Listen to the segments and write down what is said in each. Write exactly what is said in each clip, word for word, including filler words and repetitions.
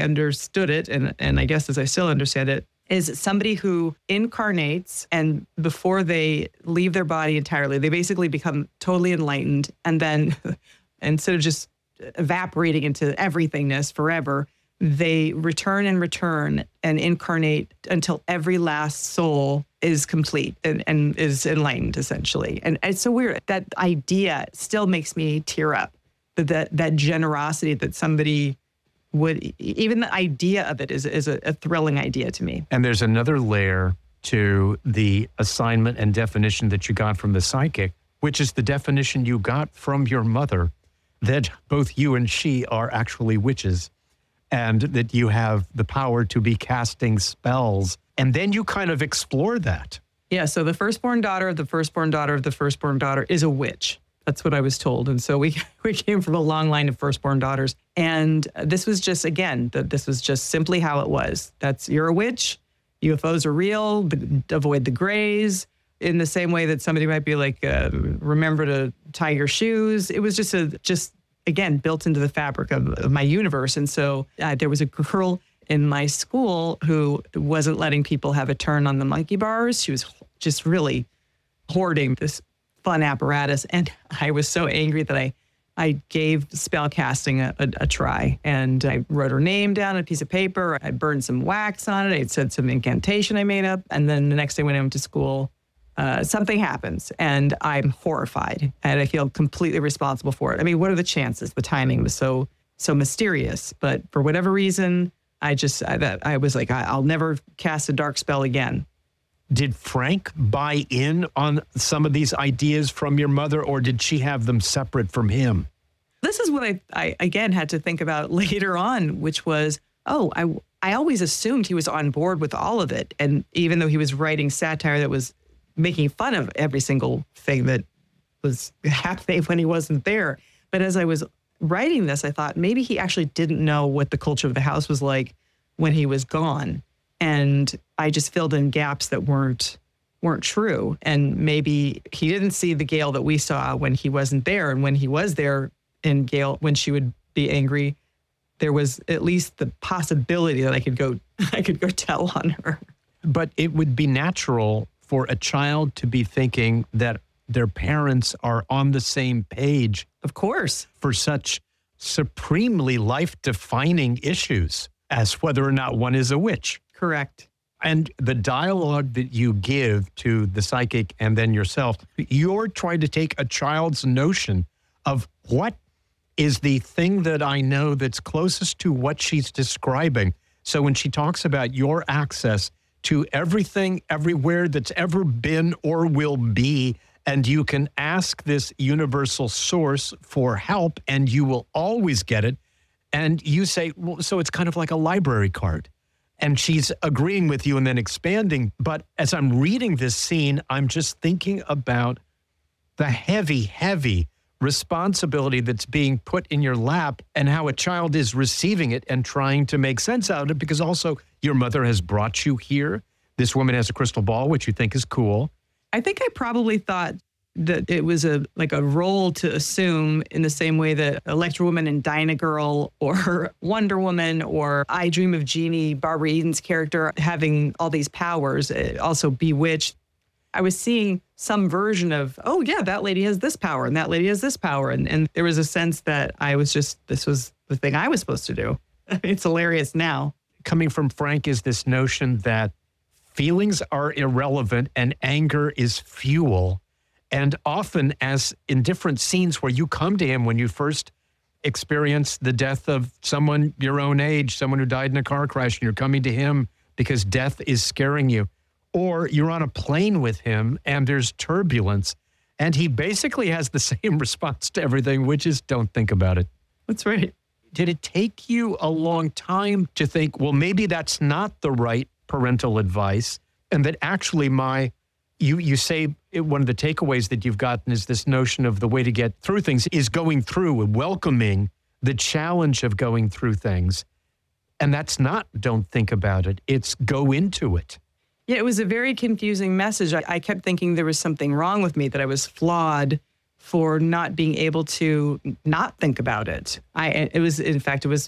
understood it, and, and I guess as I still understand it, is somebody who incarnates, and before they leave their body entirely, they basically become totally enlightened. And then instead of just evaporating into everythingness forever, they return and return and incarnate until every last soul is complete and, and is enlightened, essentially. And it's so weird. That idea still makes me tear up. That that, that generosity that somebody would, even the idea of it is, is a, a thrilling idea to me. And there's another layer to the assignment and definition that you got from the psychic, which is the definition you got from your mother, that both you and she are actually witches, and that you have the power to be casting spells. And then you kind of explore that. Yeah, so the firstborn daughter of the firstborn daughter of the firstborn daughter is a witch. That's what I was told. And so we we came from a long line of firstborn daughters. And this was just, again, the, this was just simply how it was. That's, you're a witch, U F Os are real, avoid the grays. In the same way that somebody might be like, uh, remember to tie your shoes. It was just, a just again, built into the fabric of, of my universe. And so uh, there was a girl in my school who wasn't letting people have a turn on the monkey bars. She was just really hoarding this fun apparatus. And I was so angry that I, I gave spell casting a, a, a try. And I wrote her name down on a piece of paper. I burned some wax on it. I said some incantation I made up. And then the next day when I went to school, uh, something happens and I'm horrified and I feel completely responsible for it. I mean, what are the chances? The timing was so, so mysterious. But for whatever reason, I just, I, that, I was like, I, I'll never cast a dark spell again. Did Frank buy in on some of these ideas from your mother, or did she have them separate from him? This is what I, I again, had to think about later on, which was, oh, I, I always assumed he was on board with all of it. And even though he was writing satire that was making fun of every single thing that was happening when he wasn't there. But as I was writing this, I thought maybe he actually didn't know what the culture of the house was like when he was gone. And I just filled in gaps that weren't weren't true. And maybe he didn't see the Gail that we saw when he wasn't there. And when he was there, and Gail, when she would be angry, there was at least the possibility that I could go I could go tell on her. But it would be natural for a child to be thinking that their parents are on the same page. Of course. For such supremely life-defining issues as whether or not one is a witch. Correct. And the dialogue that you give to the psychic and then yourself, you're trying to take a child's notion of what is the thing that I know that's closest to what she's describing. So when she talks about your access to everything, everywhere that's ever been or will be, and you can ask this universal source for help and you will always get it. And you say, well, so it's kind of like a library card. And she's agreeing with you and then expanding. But as I'm reading this scene, I'm just thinking about the heavy, heavy responsibility that's being put in your lap and how a child is receiving it and trying to make sense out of it, because also your mother has brought you here. This woman has a crystal ball, which you think is cool. I think I probably thought that it was a like a role to assume in the same way that Electra Woman and Dinah Girl or Wonder Woman or I Dream of Jeannie, Barbara Eden's character, having all these powers, also Bewitched. I was seeing some version of, oh yeah, that lady has this power and that lady has this power. And, and there was a sense that I was just, this was the thing I was supposed to do. It's hilarious now. Coming from Frank is this notion that feelings are irrelevant and anger is fuel. And often, as in different scenes where you come to him when you first experience the death of someone your own age, someone who died in a car crash, and you're coming to him because death is scaring you. Or you're on a plane with him and there's turbulence, and he basically has the same response to everything, which is don't think about it. That's right. Did it take you a long time to think, well, maybe that's not the right parental advice, and that actually my, you, you say it, one of the takeaways that you've gotten is this notion of the way to get through things is going through and welcoming the challenge of going through things. And that's not don't think about it. It's go into it. Yeah, it was a very confusing message. I, I kept thinking there was something wrong with me, that I was flawed for not being able to not think about it. I, it was, in fact, it was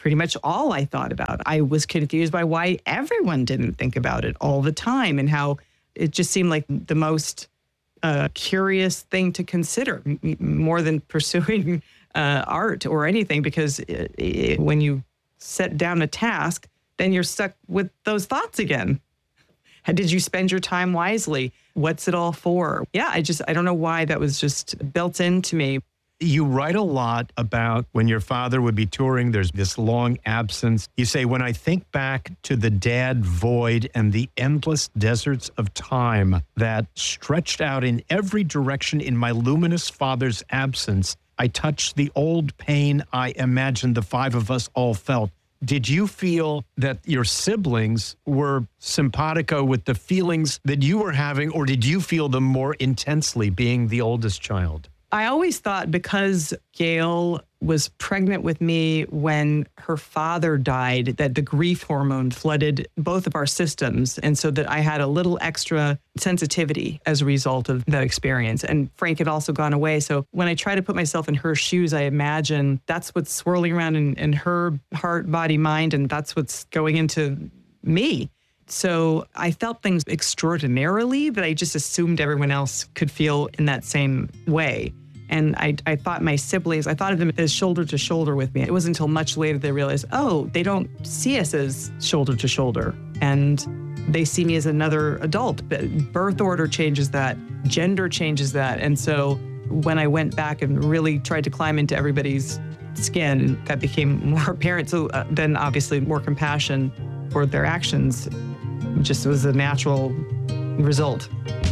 pretty much all I thought about. I was confused by why everyone didn't think about it all the time and how it just seemed like the most uh, curious thing to consider, m- more than pursuing uh, art or anything, because it, it, when you set down a task, then you're stuck with those thoughts again. Did you spend your time wisely? What's it all for? Yeah, I just, I don't know why that was just built into me. You write a lot about when your father would be touring, there's this long absence. You say, when I think back to the dad void and the endless deserts of time that stretched out in every direction in my luminous father's absence, I touched the old pain I imagined the five of us all felt. Did you feel that your siblings were simpatico with the feelings that you were having, or did you feel them more intensely being the oldest child? I always thought because Gail was pregnant with me when her father died, that the grief hormone flooded both of our systems. And so that I had a little extra sensitivity as a result of that experience. And Frank had also gone away. So when I try to put myself in her shoes, I imagine that's what's swirling around in, in her heart, body, mind, and that's what's going into me. So I felt things extraordinarily that I just assumed everyone else could feel in that same way. And I, I thought my siblings, I thought of them as shoulder to shoulder with me. It wasn't until much later they realized, oh, they don't see us as shoulder to shoulder. And they see me as another adult. But birth order changes that. Gender changes that. And so when I went back and really tried to climb into everybody's skin, that became more apparent. So uh, then obviously more compassion for their actions just was a natural result.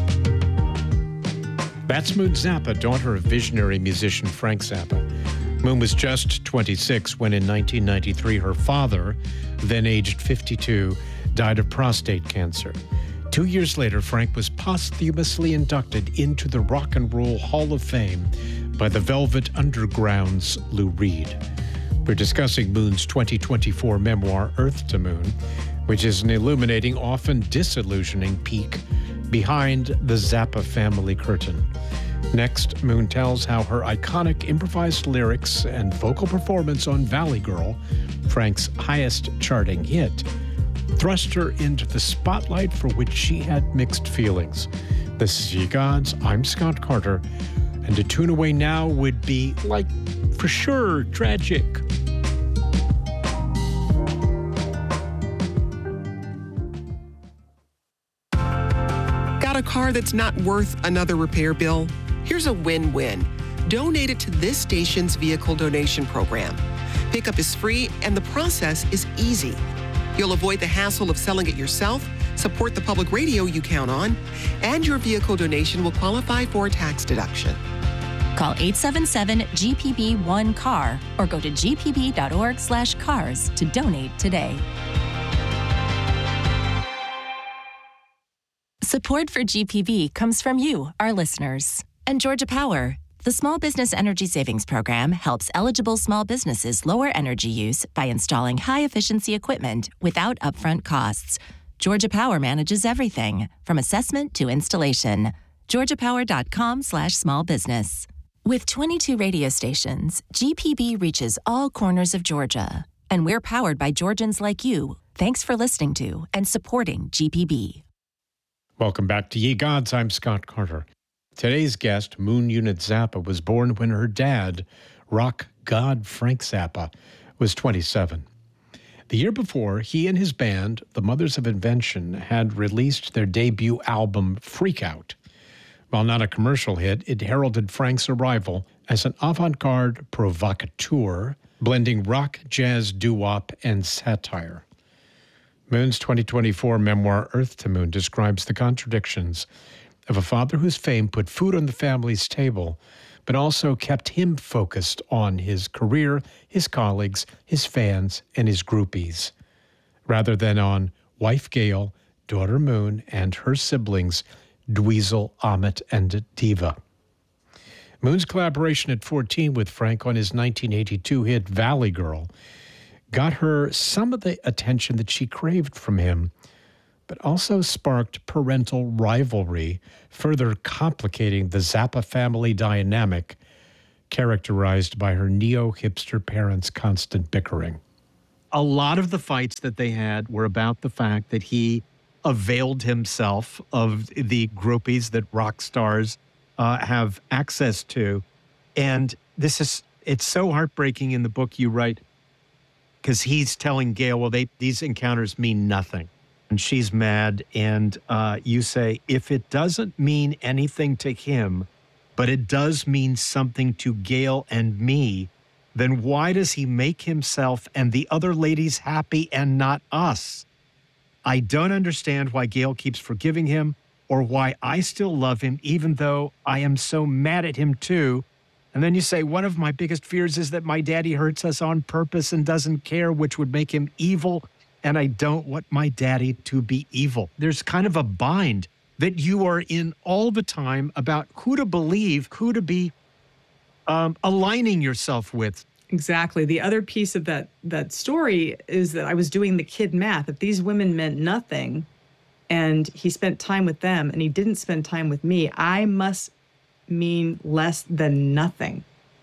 That's Moon Zappa, daughter of visionary musician Frank Zappa. Moon was just twenty-six when in nineteen ninety-three her father, then aged fifty-two, died of prostate cancer. Two years later, Frank was posthumously inducted into the Rock and Roll Hall of Fame by the Velvet Underground's Lou Reed. We're discussing Moon's twenty twenty-four memoir, Earth to Moon, which is an illuminating, often disillusioning peek behind the Zappa family curtain. Next, Moon tells how her iconic improvised lyrics and vocal performance on Valley Girl, Frank's highest charting hit, thrust her into the spotlight for which she had mixed feelings. This is Ye Gods, I'm Scott Carter, and to tune away now would be, like, for sure, tragic. Got a car that's not worth another repair bill? Here's a win-win. Donate it to this station's vehicle donation program. Pickup is free and the process is easy. You'll avoid the hassle of selling it yourself, support the public radio you count on, and your vehicle donation will qualify for a tax deduction. Call eight seven seven G P B one C A R or go to g p b dot org slash cars to donate today. Support for G P B comes from you, our listeners. And Georgia Power, the Small Business Energy Savings Program, helps eligible small businesses lower energy use by installing high-efficiency equipment without upfront costs. Georgia Power manages everything, from assessment to installation. georgia power dot com slash small business. With twenty-two radio stations, G P B reaches all corners of Georgia. And we're powered by Georgians like you. Thanks for listening to and supporting G P B. Welcome back to Ye Gods, I'm Scott Carter. Today's guest, Moon Unit Zappa, was born when her dad, rock god Frank Zappa, was twenty-seven. The year before, he and his band, the Mothers of Invention, had released their debut album, Freak Out. While not a commercial hit, it heralded Frank's arrival as an avant-garde provocateur, blending rock, jazz, doo-wop, and satire. Moon's twenty twenty-four memoir, Earth to Moon, describes the contradictions of a father whose fame put food on the family's table, but also kept him focused on his career, his colleagues, his fans, and his groupies, rather than on wife Gail, daughter Moon, and her siblings, Dweezil, Amit, and Diva. Moon's collaboration at fourteen with Frank on his nineteen eighty-two hit Valley Girl got her some of the attention that she craved from him, but also sparked parental rivalry, further complicating the Zappa family dynamic, characterized by her neo-hipster parents' constant bickering. a lot of the fights that they had were about the fact that he availed himself of the groupies that rock stars uh, have access to. And this is, it's so heartbreaking in the book you write, because he's telling Gail, well, they, these encounters mean nothing. And she's mad. And uh, you say, if it doesn't mean anything to him, but it does mean something to Gail and me, then why does he make himself and the other ladies happy and not us? I don't understand why Gail keeps forgiving him or why I still love him, even though I am so mad at him too. And then you say, one of my biggest fears is that my daddy hurts us on purpose and doesn't care, which would make him evil. And I don't want my daddy to be evil. There's kind of a bind that you are in all the time about who to believe, who to be um, aligning yourself with. Exactly. The other piece of that that story is that I was doing the kid math. If these women meant nothing and he spent time with them and he didn't spend time with me, I must mean less than nothing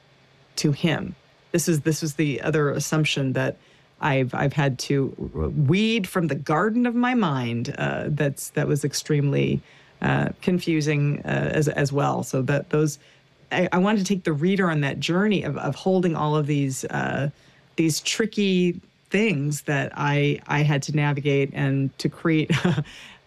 to him. This is this was the other assumption that I've I've had to weed from the garden of my mind. Uh, that's that was extremely uh, confusing uh, as as well. So that those. I, I wanted to take the reader on that journey of, of holding all of these uh, these tricky things that I I had to navigate and to create uh,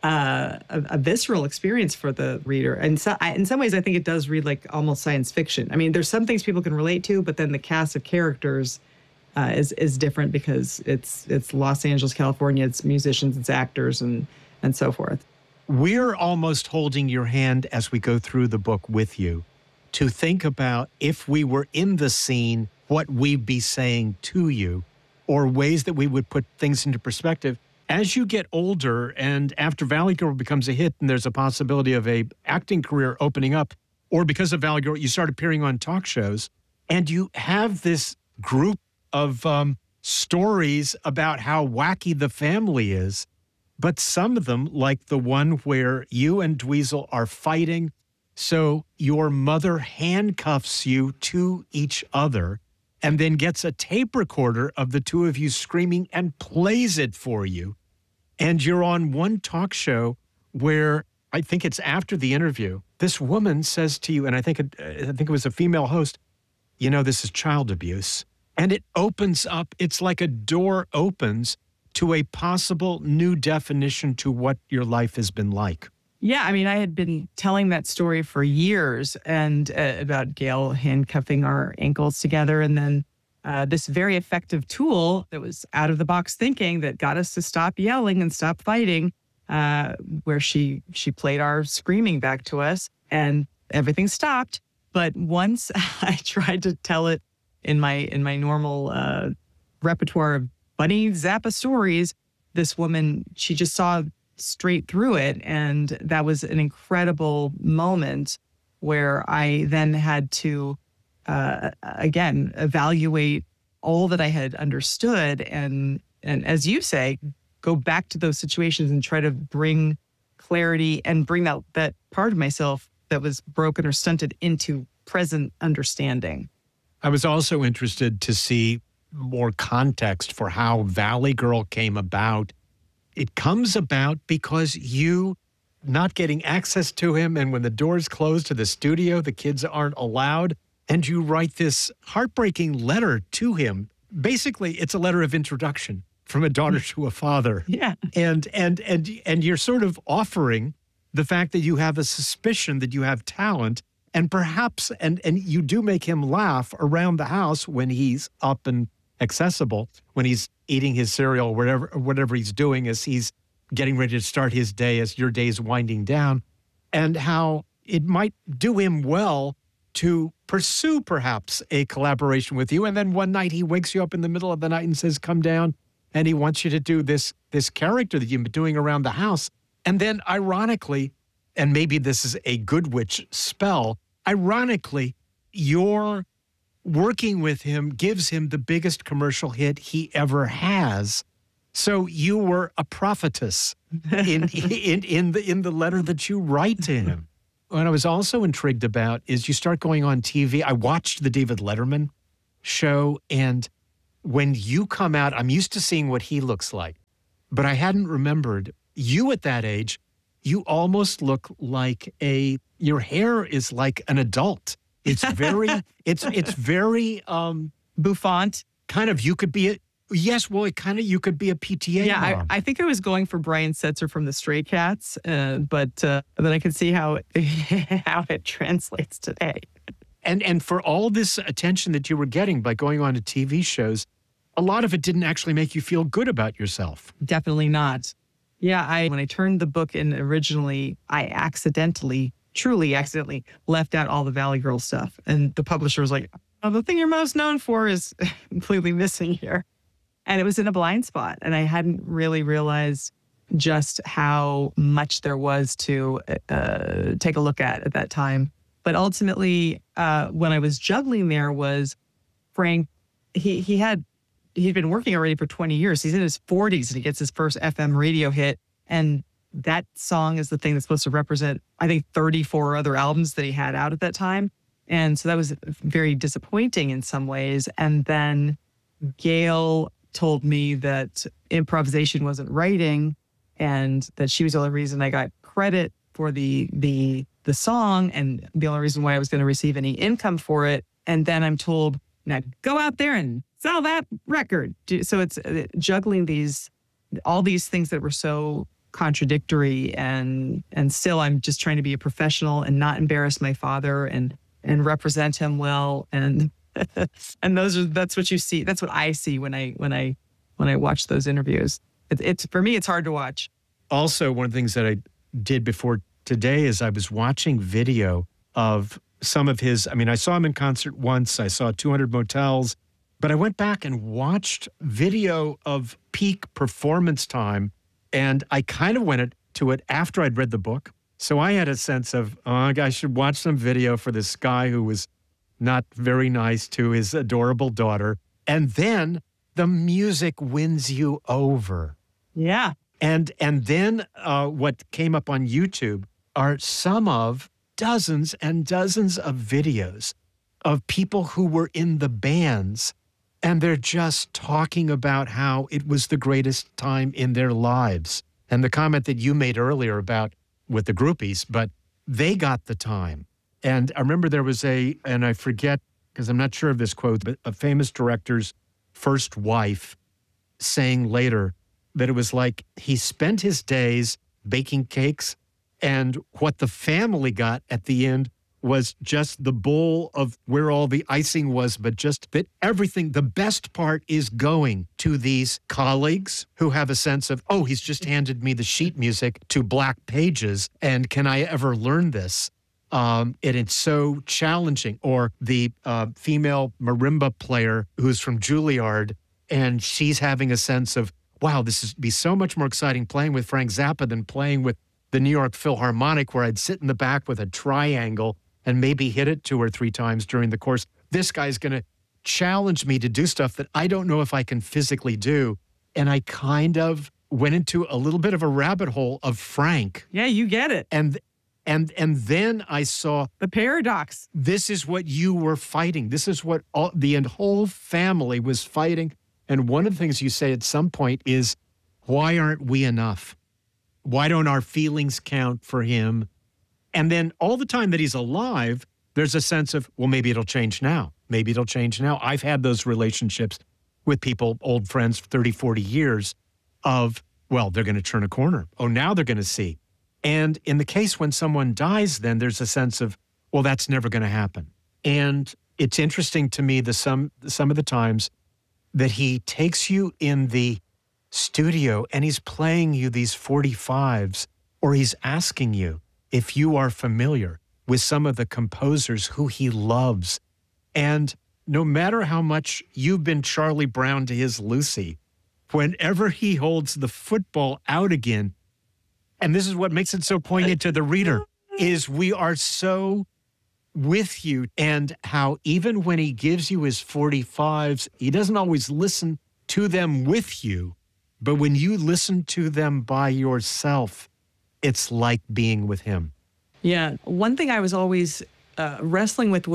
a, a visceral experience for the reader. And so, I, in some ways, I think it does read like almost science fiction. I mean, there's some things people can relate to, but then the cast of characters uh, is is different because it's it's Los Angeles, California. It's musicians, it's actors, and and so forth. We're almost holding your hand as we go through the book with you, to think about if we were in the scene, what we'd be saying to you, or ways that we would put things into perspective. As you get older and after Valley Girl becomes a hit and there's a possibility of a acting career opening up, or because of Valley Girl, you start appearing on talk shows and you have this group of um, stories about how wacky the family is. But some of them, like the one where you and Dweezil are fighting, so your mother handcuffs you to each other and then gets a tape recorder of the two of you screaming and plays it for you. And you're on one talk show where I think it's after the interview, this woman says to you, and I think it, I think it was a female host, you know, this is child abuse. And it opens up, it's like a door opens to a possible new definition to what your life has been like. Yeah, I mean, I had been telling that story for years and uh, about Gail handcuffing our ankles together. And then uh, this very effective tool that was out of the box thinking that got us to stop yelling and stop fighting, uh, where she she played our screaming back to us and everything stopped. But once I tried to tell it in my in my normal uh, repertoire of Bunny Zappa stories, this woman, she just saw straight through it. And that was an incredible moment where I then had to, uh, again, evaluate all that I had understood. And, and as you say, go back to those situations and try to bring clarity and bring that, that part of myself that was broken or stunted into present understanding. I was also interested to see more context for how Valley Girl came about. It comes about because you not getting access to him, and when the doors close to the studio, the kids aren't allowed, and you write this heartbreaking letter to him. Basically, it's a letter of introduction from a daughter to a father. Yeah. And and and and you're sort of offering the fact that you have a suspicion that you have talent, and perhaps and and you do make him laugh around the house when he's up and accessible, when he's eating his cereal, or whatever, whatever he's doing as he's getting ready to start his day, as your day's winding down, and how it might do him well to pursue perhaps a collaboration with you. And then one night he wakes you up in the middle of the night and says, come down, and he wants you to do this, this character that you've been doing around the house. And then ironically, and maybe this is a good witch spell, ironically, your working with him gives him the biggest commercial hit he ever has. So you were a prophetess in, in, in, the, in the letter that you write to him. What I was also intrigued about is you start going on T V. I watched the David Letterman show, and when you come out, I'm used to seeing what he looks like, but I hadn't remembered you at that age. You almost look like a, your hair is like an adult. It's very, it's, it's very, um, Bouffant. kind of, you could be a, yes, well, it kind of, you could be a P T A Yeah, mom. I, I think I was going for Brian Setzer from the Stray Cats, uh, but uh, then I could see how how it translates today. And and for all this attention that you were getting by going on to T V shows, a lot of it didn't actually make you feel good about yourself. Definitely not. Yeah, I when I turned the book in originally, I accidentally, truly accidentally, left out all the Valley Girl stuff. And the publisher was like, oh, the thing you're most known for is completely missing here. And it was in a blind spot. And I hadn't really realized just how much there was to uh, take a look at at that time. But ultimately, uh, when I was juggling there was Frank, he he had, he'd been working already for twenty years. He's in his forties and he gets his first F M radio hit. And that song is the thing that's supposed to represent, I think, thirty-four other albums that he had out at that time. And so that was very disappointing in some ways. And then Gail told me that improvisation wasn't writing and that she was the only reason I got credit for the the the song and the only reason why I was going to receive any income for it. And then I'm told, now go out there and sell that record. So it's juggling these, all these things that were so contradictory, and and still I'm just trying to be a professional and not embarrass my father and and represent him well. And and those are that's what you see. That's what I see when I when I when I watch those interviews. It, it's for me, it's hard to watch. Also, one of the things that I did before today is I was watching video of some of his, I mean, I saw him in concert once. I saw two hundred Motels, but I went back and watched video of peak performance time. And I kind of went to it after I'd read the book. So I had a sense of, oh, I should watch some video for this guy who was not very nice to his adorable daughter. And then the music wins you over. Yeah. And and then uh, what came up on YouTube are some of dozens and dozens of videos of people who were in the bands, and they're just talking about how it was the greatest time in their lives. And the comment that you made earlier about with the groupies, but they got the time. And I remember there was a, and I forget, because I'm not sure of this quote, but a famous director's first wife saying later that it was like he spent his days baking cakes, and what the family got at the end was just the bowl of where all the icing was, but just that everything, the best part is going to these colleagues who have a sense of, oh, he's just handed me the sheet music to Black Pages, and can I ever learn this? Um, and it's so challenging. Or the uh, female marimba player who's from Juilliard, and she's having a sense of, wow, this would be so much more exciting playing with Frank Zappa than playing with the New York Philharmonic, where I'd sit in the back with a triangle and maybe hit it two or three times during the course. This guy's going to challenge me to do stuff that I don't know if I can physically do. And I kind of went into a little bit of a rabbit hole of Frank. Yeah, you get it. And and and then I saw the paradox. This is what you were fighting. This is what all, the whole family was fighting. And one of the things you say at some point is, why aren't we enough? Why don't our feelings count for him? And then all the time that he's alive, there's a sense of, well, maybe it'll change now. Maybe it'll change now. I've had those relationships with people, old friends, thirty, forty years of, well, they're going to turn a corner. Oh, now they're going to see. And in the case when someone dies, then there's a sense of, well, that's never going to happen. And it's interesting to me the some some of the times that he takes you in the studio and he's playing you these forty-fives, or he's asking you if you are familiar with some of the composers who he loves. And no matter how much you've been Charlie Brown to his Lucy, whenever he holds the football out again, and this is what makes it so poignant to the reader, is we are so with you, and how even when he gives you his forty-fives, he doesn't always listen to them with you, but when you listen to them by yourself, it's like being with him. Yeah. One thing I was always uh, wrestling with was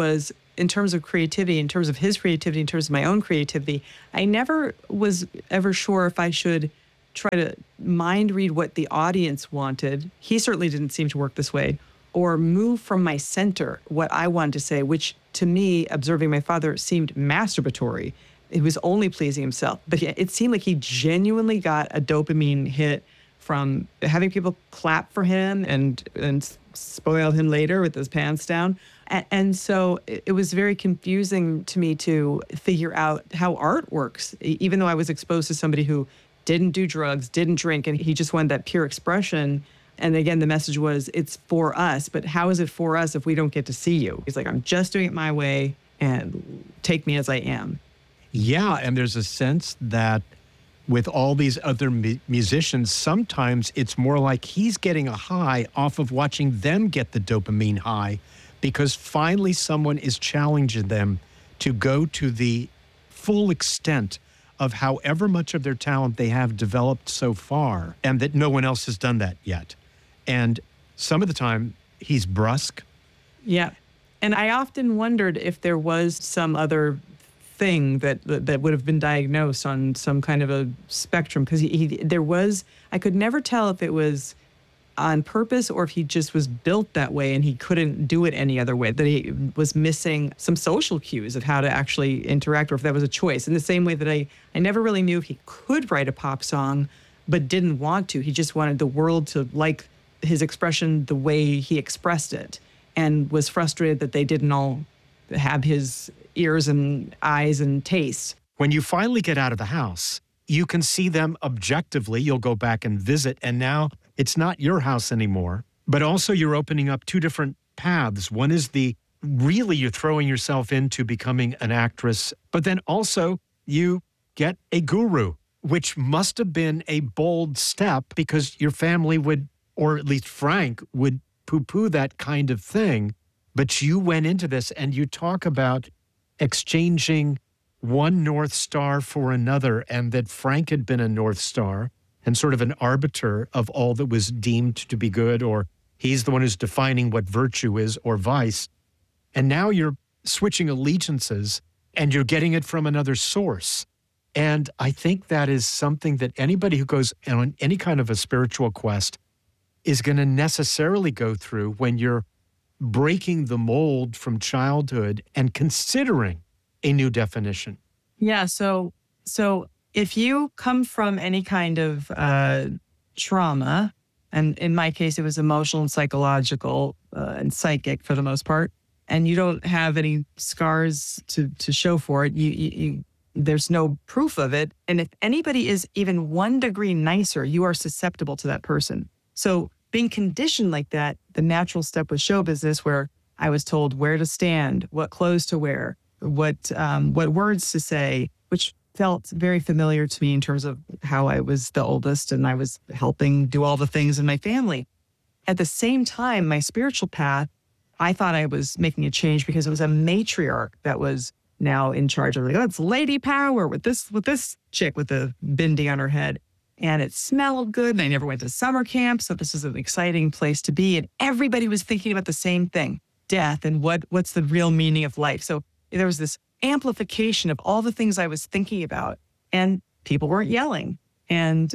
in terms of creativity, in terms of his creativity, in terms of my own creativity, I never was ever sure if I should try to mind read what the audience wanted. He certainly didn't seem to work this way. Or move from my center, what I wanted to say, which to me, observing my father, seemed masturbatory. He was only pleasing himself. But it seemed like he genuinely got a dopamine hit from having people clap for him and and spoil him later with his pants down. And, and so it, it was very confusing to me to figure out how art works, even though I was exposed to somebody who didn't do drugs, didn't drink, and he just wanted that pure expression. And again, the message was, it's for us, but how is it for us if we don't get to see you? He's like, I'm just doing it my way and take me as I am. Yeah, and there's a sense that with all these other mu- musicians, sometimes it's more like he's getting a high off of watching them get the dopamine high because finally someone is challenging them to go to the full extent of however much of their talent they have developed so far, and that no one else has done that yet. And some of the time, he's brusque. Yeah. And I often wondered if there was some other thing that that would have been diagnosed on some kind of a spectrum. Because he, he, there was, I could never tell if it was on purpose or if he just was built that way and he couldn't do it any other way, that he was missing some social cues of how to actually interact or if that was a choice. In the same way that I, I never really knew if he could write a pop song but didn't want to. He just wanted the world to like his expression the way he expressed it and was frustrated that they didn't all have his ears and eyes and taste. When you finally get out of the house, you can see them objectively. You'll go back and visit, and now it's not your house anymore, but also you're opening up two different paths. One is the really you're throwing yourself into becoming an actress, but then also you get a guru, which must have been a bold step because your family would, or at least Frank, would poo-poo that kind of thing. But you went into this and you talk about exchanging one North Star for another, and that Frank had been a North Star and sort of an arbiter of all that was deemed to be good, or he's the one who's defining what virtue is or vice. And now you're switching allegiances and you're getting it from another source. And I think that is something that anybody who goes on any kind of a spiritual quest is going to necessarily go through when you're breaking the mold from childhood and considering a new definition. Yeah, so so if you come from any kind of uh, trauma, and in my case, it was emotional and psychological uh, and psychic for the most part, and you don't have any scars to, to show for it, you, you, you there's no proof of it. And if anybody is even one degree nicer, you are susceptible to that person. So being conditioned like that, the natural step was show business, where I was told where to stand, what clothes to wear, what um, what words to say, which felt very familiar to me in terms of how I was the oldest and I was helping do all the things in my family. At the same time, my spiritual path, I thought I was making a change because it was a matriarch that was now in charge of, like, oh, it's Lady Power with this with this chick with the bindi on her head. And it smelled good, and I never went to summer camp, so this is an exciting place to be. And everybody was thinking about the same thing, death, and what what's the real meaning of life. So there was this amplification of all the things I was thinking about, and people weren't yelling. And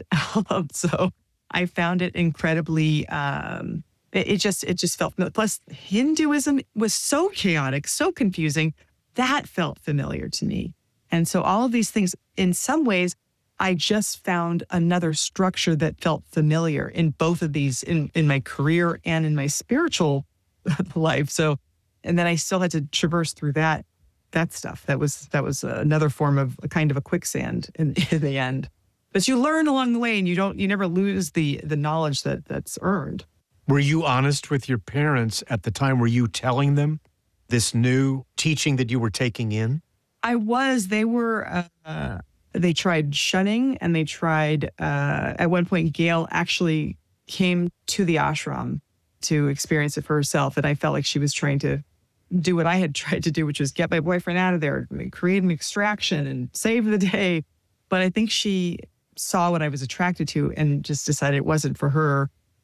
so I found it incredibly, um, it, it just it just felt, plus Hinduism was so chaotic, so confusing, that felt familiar to me. And so all of these things, in some ways, I just found another structure that felt familiar in both of these, in, in my career and in my spiritual life. So, and then I still had to traverse through that, that stuff. That was, that was another form of a kind of a quicksand in, in the end. But you learn along the way, and you don't, you never lose the, the knowledge that that's earned. Were you honest with your parents at the time? Were you telling them this new teaching that you were taking in? I was. They were, uh, they tried shunning, and they tried, uh, at one point, Gail actually came to the ashram to experience it for herself. And I felt like she was trying to do what I had tried to do, which was get my boyfriend out of there, create an extraction and save the day. But I think she saw what I was attracted to and just decided it wasn't for her.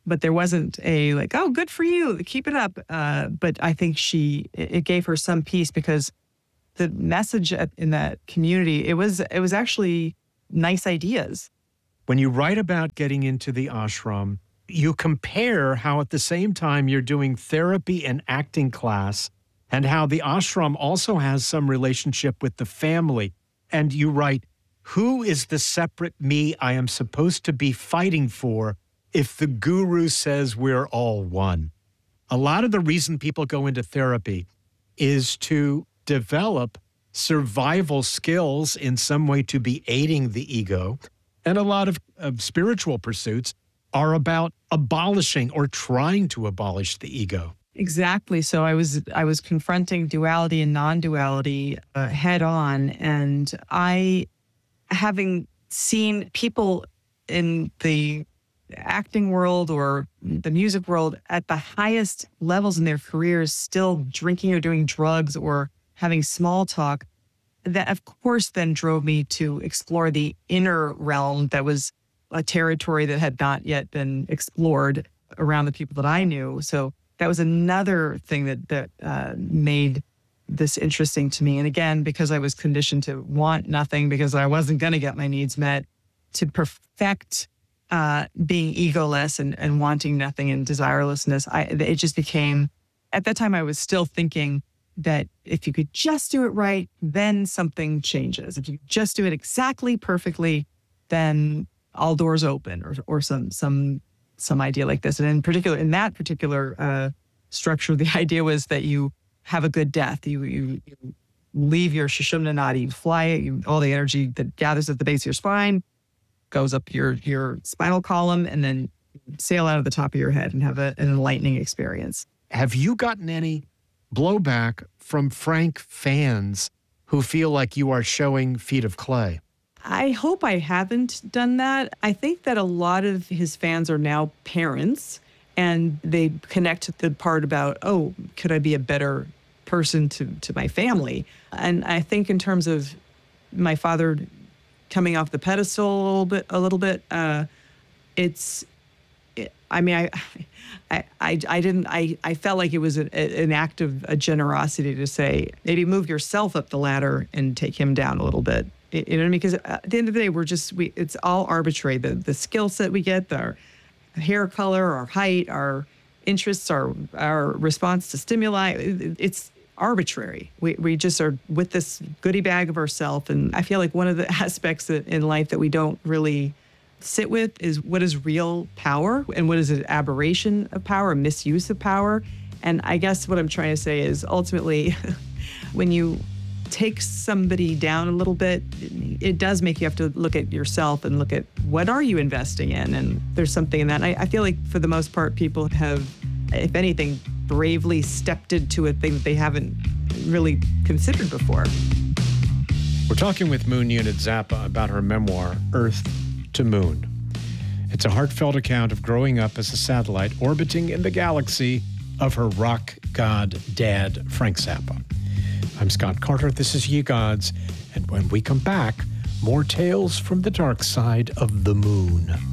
but there wasn't a like, oh, good for you, keep it up. Uh, but I think she, it gave her some peace because the message in that community, it was, it was actually nice ideas. When you write about getting into the ashram, you compare how at the same time you're doing therapy and acting class and how the ashram also has some relationship with the family. And you write, who is the separate me I am supposed to be fighting for if the guru says we're all one? A lot of the reason people go into therapy is to develop survival skills in some way to be aiding the ego. And a lot of, of spiritual pursuits are about abolishing or trying to abolish the ego. Exactly. So I was I was confronting duality and non-duality uh, head on, and I, having seen people in the acting world or the music world at the highest levels in their careers still drinking or doing drugs or having small talk, that of course then drove me to explore the inner realm that was a territory that had not yet been explored around the people that I knew. So that was another thing that that uh, made this interesting to me. And again, because I was conditioned to want nothing because I wasn't going to get my needs met, to perfect uh, being egoless and, and wanting nothing and desirelessness, I, it just became, at that time I was still thinking that if you could just do it right, then something changes. If you just do it exactly perfectly, then all doors open, or or some some some idea like this. And in particular, in that particular uh, structure, the idea was that you have a good death. You you, you leave your Sushumna Nadi, you fly it, you, all the energy that gathers at the base of your spine goes up your your spinal column, and then sail out of the top of your head and have a, an enlightening experience. Have you gotten any blowback from Frank fans who feel like you are showing feet of clay? I hope I haven't done that. I think that a lot of his fans are now parents, and they connect to the part about, oh, could I be a better person to, to my family? And I think in terms of my father coming off the pedestal a little bit, a little bit, uh, it's, it, I mean, I, I, I, I didn't, I, I felt like it was a, a, an act of a generosity to say, maybe move yourself up the ladder and take him down a little bit. You know what I mean? Because at the end of the day, we're just, we, it's all arbitrary. The the skill set we get, our hair color, our height, our interests, our our response to stimuli, it's arbitrary. We we just are with this goodie bag of ourselves. And I feel like one of the aspects that, in life that we don't really sit with is what is real power and what is an aberration of power, a misuse of power. And I guess what I'm trying to say is ultimately when you take somebody down a little bit, it does make you have to look at yourself and look at what are you investing in? And there's something in that. And I, I feel like for the most part, people have, if anything, bravely stepped into a thing that they haven't really considered before. We're talking with Moon Unit Zappa about her memoir, Earth to Moon. It's a heartfelt account of growing up as a satellite orbiting in the galaxy of her rock god dad, Frank Zappa. I'm Scott Carter. This is Ye Gods. And when we come back, more tales from the dark side of the moon.